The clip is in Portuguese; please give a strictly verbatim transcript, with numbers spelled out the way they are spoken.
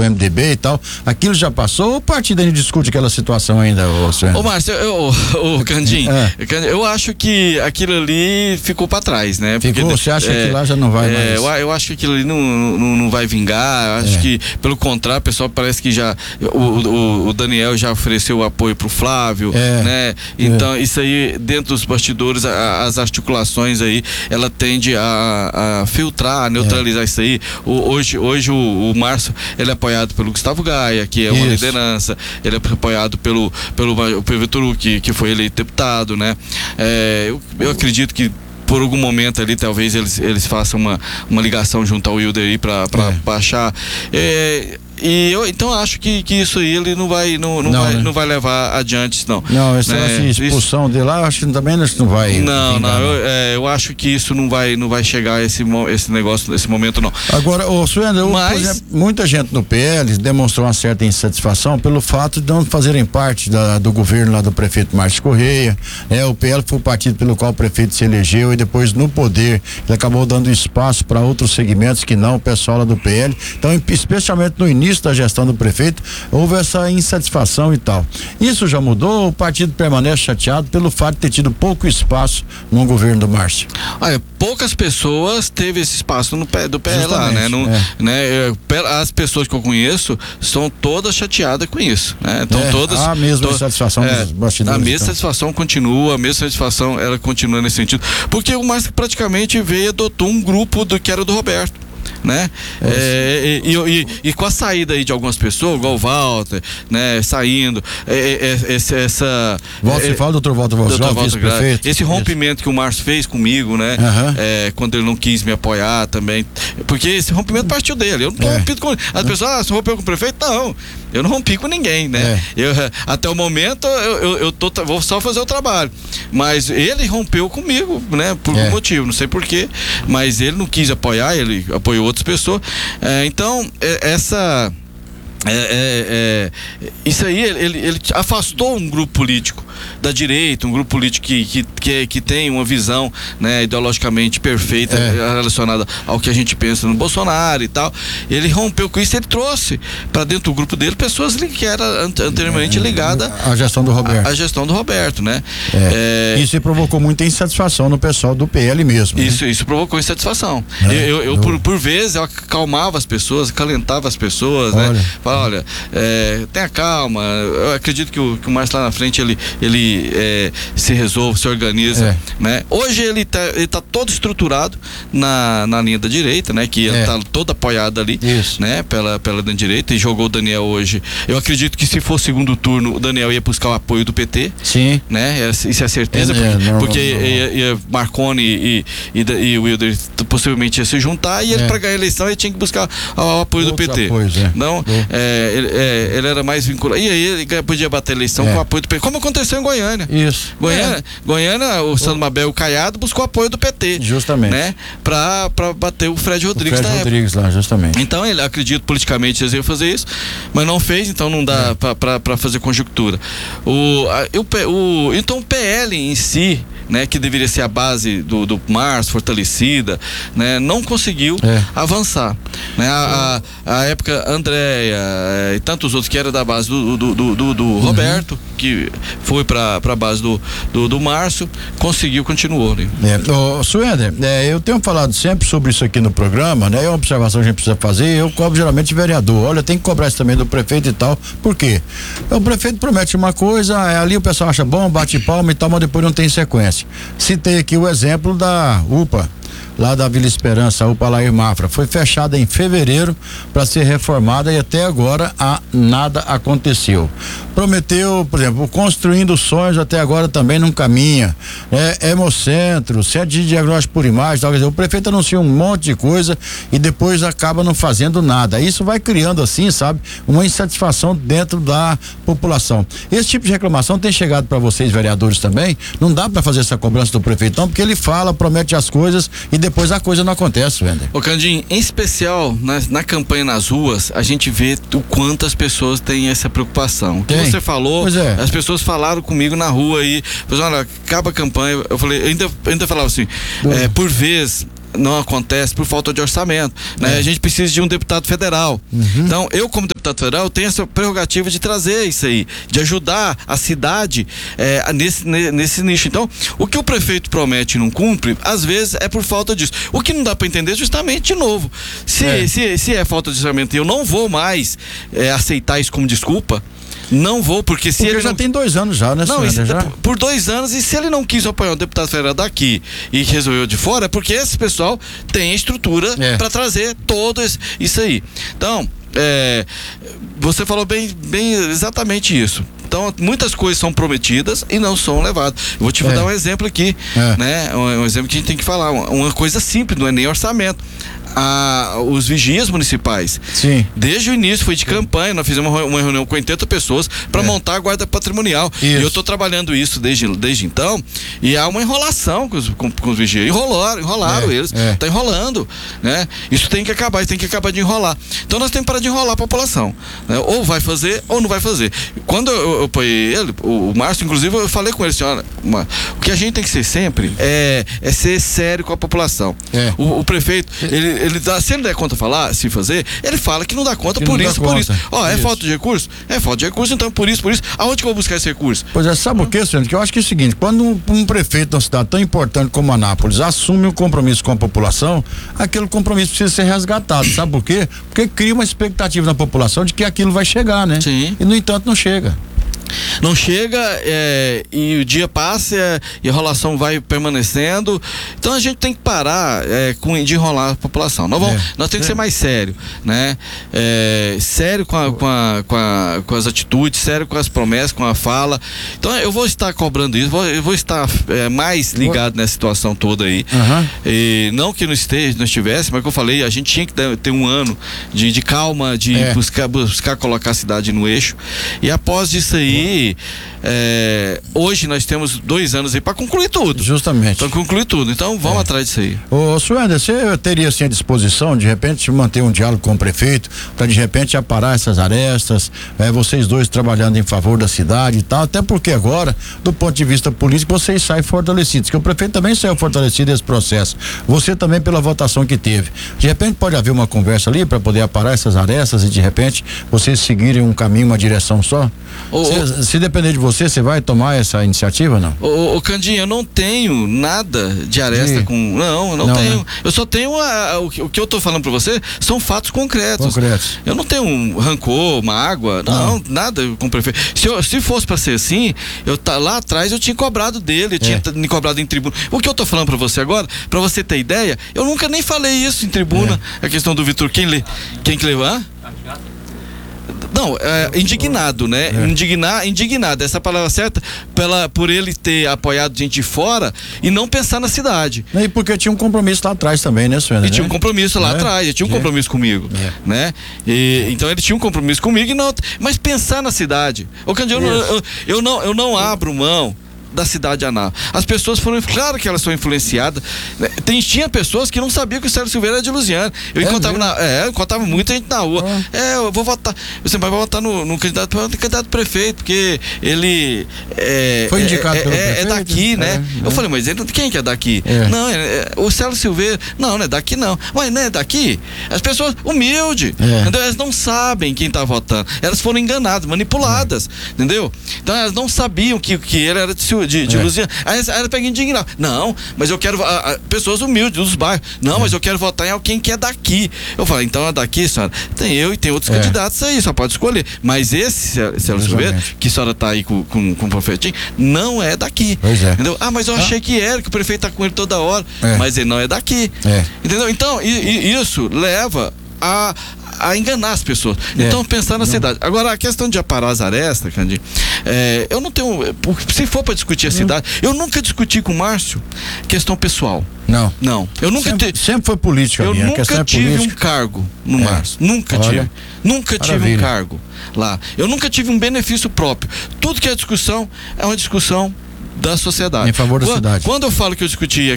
M D B e tal, aquilo já passou ou o partido ainda discute aquela situação ainda, ô senhor? Ô Márcio, eu, ô Candim, é. eu acho que aquilo ali ficou pra trás, né? Porque, ficou? Você acha é, que lá já não vai é, mais? Eu, eu acho que aquilo ali não, não, não vai vingar, eu acho é. que, pelo contrário, o pessoal parece que já, o, o, o Daniel já ofereceu o apoio pro Flávio, é. né? Então, é. isso aí, dentro dos bastidores, a, as articulações aí, ela tende a, a filtrar, a neutralizar é. isso aí. O, hoje, hoje o, o Márcio, ele é apoiado pelo Gustavo Gaia, que é uma isso. liderança, ele é apoiado pelo, pelo, pelo Vitor, que, que foi eleito deputado, né? É, eu, eu acredito que por algum momento ali, talvez eles, eles façam uma, uma ligação junto ao Wilder aí pra, pra é. baixar. É, e eu então acho que, que isso aí ele não vai não, não, não, vai, né? não vai levar adiante, não. Não, essa né? expulsão isso... de lá, eu acho que também não vai. Não, não, eu, é, eu acho que isso não vai, não vai chegar a esse, esse negócio, nesse momento, não. Agora, ô Suenda, Mas... por exemplo, muita gente no P L demonstrou uma certa insatisfação pelo fato de não fazerem parte da, do governo lá do prefeito Márcio Correia. É, o P L foi o partido pelo qual o prefeito se elegeu e depois no poder ele acabou dando espaço para outros segmentos que não o pessoal lá do P L. Então, especialmente no início da gestão do prefeito, houve essa insatisfação e tal. Isso já mudou? O partido permanece chateado pelo fato de ter tido pouco espaço no governo do Márcio? Olha, poucas pessoas teve esse espaço no pé do P L lá, né? No, é. né? As pessoas que eu conheço são todas chateadas com isso, né? Então é, todas. A mesma to, satisfação é, dos bastidores. A mesma então. satisfação continua, a mesma satisfação ela continua nesse sentido, porque o Márcio praticamente veio e adotou um grupo do que era do Roberto, né? É, e, e, e com a saída aí de algumas pessoas, igual o Walter, né? Saindo, é, é, essa, essa Walter, é, fala, doutor Walter Walter, vice-prefeito. Esse rompimento isso. que o Márcio fez comigo, né? Uhum. É, quando ele não quis me apoiar também, porque esse rompimento partiu dele. Eu não tô é. rompido com ele. As pessoas, ah, você rompeu com o prefeito? Não, eu não rompi com ninguém, né? É. Eu, até o momento eu, eu, eu tô, vou só fazer o trabalho, mas ele rompeu comigo, né? Por é. um motivo, não sei porquê, mas ele não quis apoiar, ele apoiou outras pessoas. É, então, é, essa. É, é, é, isso aí, ele, ele afastou um grupo político da direita, um grupo político que, que, que, que tem uma visão, né, ideologicamente perfeita é. relacionada ao que a gente pensa no Bolsonaro e tal. Ele rompeu com isso, ele trouxe para dentro do grupo dele pessoas que eram anteriormente ligadas à gestão do Roberto. A gestão do Roberto, né? É. É, isso provocou muita insatisfação no pessoal do P L mesmo. Isso, né? isso provocou insatisfação. É. Eu, eu, eu por, por vezes, eu acalmava as pessoas, acalentava as pessoas, Olha. né? Olha, é, tenha calma, eu acredito que o, que o Márcio lá na frente ele, ele é, se resolve, se organiza, é. né? Hoje ele tá, ele tá todo estruturado na, na linha da direita, né? Que ele é. tá todo apoiado ali, Isso. né? Pela, pela da direita, e jogou o Daniel hoje. Eu acredito que se for segundo turno, o Daniel ia buscar o apoio do P T. Sim. Né? Isso é certeza, é, porque, não, porque não, não. Ia, ia Marconi e, e, e o Wilder possivelmente ia se juntar, e ele, é. para ganhar a eleição, ele tinha que buscar o, o apoio Outro do P T. Apoios, é. Não, é, ele, é, ele era mais vinculado. E aí ele podia bater a eleição é. com o apoio do P T, como aconteceu em Goiânia. Isso. Goiânia, é. Goiânia o Sandro Mabel Caiado buscou apoio do P T. Justamente. Né? Pra, pra bater o Fred Rodrigues. O Fred Rodrigues lá, justamente. Então ele, acredito, politicamente eles iam fazer isso, mas não fez, então não dá é. pra, pra, pra fazer conjectura. O, a, o, o, então o P L em si, né, que deveria ser a base do, do Márcio, fortalecida, né, não conseguiu é. avançar. Né? A, a, a época Andréia e tantos outros que eram da base do, do, do, do, do uhum. Roberto, que foi para a base do, do, do Márcio, conseguiu, continuou. Né? É. Ô, Suender, é, eu tenho falado sempre sobre isso aqui no programa, né? É uma observação que a gente precisa fazer. Eu cobro geralmente vereador. Olha, tem que cobrar isso também do prefeito e tal. Por quê? O prefeito promete uma coisa, ali o pessoal acha bom, bate palma e tal, mas depois não tem sequência. Citei aqui o exemplo da U P A, lá da Vila Esperança, a U P A Lair Mafra, foi fechada em fevereiro para ser reformada e até agora a, nada aconteceu. Prometeu, por exemplo, construindo sonhos, até agora também não caminha. É, Hemocentro, centro de diagnóstico por imagem, tal, quer dizer, o prefeito anuncia um monte de coisa e depois acaba não fazendo nada. Isso vai criando assim, sabe, uma insatisfação dentro da população. Esse tipo de reclamação tem chegado para vocês, vereadores, também? Não dá para fazer essa cobrança do prefeito, não, porque ele fala, promete as coisas e depois a coisa não acontece, Wender. Ô Candim, em especial na, na campanha nas ruas, a gente vê o quanto as pessoas têm essa preocupação. O que Tem. você falou, é. as pessoas falaram comigo na rua aí, olha, acaba a campanha, eu falei, eu ainda, eu ainda falava assim, é, por vez não acontece por falta de orçamento, né? É. A gente precisa de um deputado federal. Uhum. Então, eu como deputado federal, eu tenho essa prerrogativa de trazer isso aí, de ajudar a cidade é, nesse, nesse nicho. Então, o que o prefeito promete e não cumpre, às vezes é por falta disso. O que não dá para entender justamente, de novo, se é, se, se é falta de orçamento, eu não vou mais é, aceitar isso como desculpa. Não vou, porque se porque ele já não... tem dois anos já, né? Não, isso, já? Por dois anos, e se ele não quis apoiar um deputado federal daqui e resolveu de fora, é porque esse pessoal tem estrutura é. para trazer todo esse, isso aí. Então, é, você falou bem, bem exatamente isso. Então, muitas coisas são prometidas e não são levadas. Eu vou te é. dar um exemplo aqui, é. né? Um, um exemplo que a gente tem que falar, uma, uma coisa simples, não é nem orçamento. A, os vigias municipais. Sim. Desde o início foi de campanha, nós fizemos uma, uma reunião com oitenta pessoas para é. montar a guarda patrimonial. Isso. E eu estou trabalhando isso desde, desde então, e há uma enrolação com os, com, com os vigias. Enrolaram, enrolaram é. eles. É. Tá enrolando, né? Isso tem que acabar, isso tem que acabar de enrolar. Então nós temos que parar de enrolar a população, né? Ou vai fazer ou não vai fazer. Quando eu apoiei ele, o, o Márcio, inclusive, eu falei com ele assim, olha, uma, o que a gente tem que ser sempre é, é ser sério com a população. É. O, o prefeito, ele Ele dá, se ele der conta falar, se fazer, ele fala que não dá conta que por isso, por isso. Ó, é falta de recurso? É falta de recurso, então por isso, por isso. Aonde que eu vou buscar esse recurso? Pois é, sabe o que, senhor? Que eu acho que é o seguinte, quando um, um prefeito de uma cidade tão importante como Anápolis assume um compromisso com a população, aquele compromisso precisa ser resgatado. Sabe por quê? Porque cria uma expectativa na população de que aquilo vai chegar, né? Sim. E no entanto não chega. Não chega é, e o dia passa e a enrolação vai permanecendo. Então a gente tem que parar é, com, de enrolar a população. Nós, vamos, é. nós temos que ser mais sério, né? É, sério com, a, com, a, com, a, com as atitudes, sério com as promessas, com a fala. Então eu vou estar cobrando isso, vou, eu vou estar é, mais ligado nessa situação toda aí. Uhum. E não que não esteja, não estivesse, mas que eu falei, a gente tinha que ter um ano de, de calma, de é. buscar, buscar colocar a cidade no eixo. E após isso aí, É, hoje nós temos dois anos aí para concluir tudo. Justamente. Para concluir tudo. Então vamos é. atrás disso aí. Ô, Suénder, você teria assim a disposição de repente manter um diálogo com o prefeito para de repente aparar essas arestas, é, vocês dois trabalhando em favor da cidade e tal, até porque agora, do ponto de vista político, vocês saem fortalecidos, que o prefeito também saiu fortalecido nesse processo. Você também pela votação que teve. De repente pode haver uma conversa ali para poder aparar essas arestas e de repente vocês seguirem um caminho, uma direção só? Ô, se, Se depender de você, você vai tomar essa iniciativa, não? Ô, ô Candinha, eu não tenho nada de aresta de... com... Não, eu não, não tenho. Né? Eu só tenho a, o, o que eu tô falando pra você são fatos concretos. Concretos. Eu não tenho um rancor, mágoa, não, não, nada com o prefeito. Se, eu, se fosse pra ser assim, eu tá, lá atrás eu tinha cobrado dele, eu tinha é. me cobrado em tribuna. O que eu tô falando pra você agora, pra você ter ideia, eu nunca nem falei isso em tribuna, é. a questão do Vitor, quem, lê, quem que levar? Não, é, indignado, né? É. Indignar, indignado, essa é a palavra certa, pela, por ele ter apoiado gente de fora e não pensar na cidade. E porque tinha um compromisso lá atrás também, né, senhor? E né? tinha um compromisso lá é. atrás, ele tinha um é. compromisso comigo, é. né? E, então ele tinha um compromisso comigo e não, mas pensar na cidade. Ô, Cândido, eu, eu, eu, não, eu não abro mão da cidade de Anápolis. As pessoas foram, claro que elas são influenciadas. Tem, tinha pessoas que não sabiam que o Sérgio Silveira era de Lusiana. Eu é encontrava, na, é, eu encontrava muita gente na rua. Ah. É, eu vou votar. Você vai votar no, no candidato, no candidato prefeito, porque ele é, foi indicado é, pelo é, prefeito? É daqui, né? É, eu é. falei, mas ele, quem que é daqui? É. Não, é, é, o Sérgio Silveira. Não, não é daqui não. Mas não é daqui? As pessoas humildes, é. entendeu? Elas não sabem quem tá votando. Elas foram enganadas, manipuladas, é. entendeu? Então elas não sabiam que, que ele era de, de, de é. Lusiana. Aí ela pega indignado. Não, mas eu quero. A, a, pessoas humildes dos bairros. Não, é. mas eu quero votar em alguém que é daqui. Eu falei, então é daqui, senhora. Tem eu e tem outros é. candidatos aí, só pode escolher. Mas esse, Sérgio Silveira, que a senhora tá aí com, com, com o prefeitinho, não é daqui. Pois é. Entendeu? Ah, mas eu achei ah. que era, que o prefeito tá com ele toda hora. É. Mas ele não é daqui. É. Entendeu? Então, e, e isso leva a. a enganar as pessoas. É. Então, pensar na não. cidade. Agora, a questão de aparar as arestas, Candi, é, eu não tenho. Se for para discutir a hum. cidade, eu nunca discuti com o Márcio questão pessoal. Não. Não. Eu nunca sempre, te... sempre foi política. Eu minha. nunca é tive política. um cargo no é. Márcio. Nunca Olha. tive. Nunca Maravilha. tive um cargo lá. Eu nunca tive um benefício próprio. Tudo que é discussão é uma discussão da sociedade. Em favor da quando, cidade. Quando eu falo que eu discuti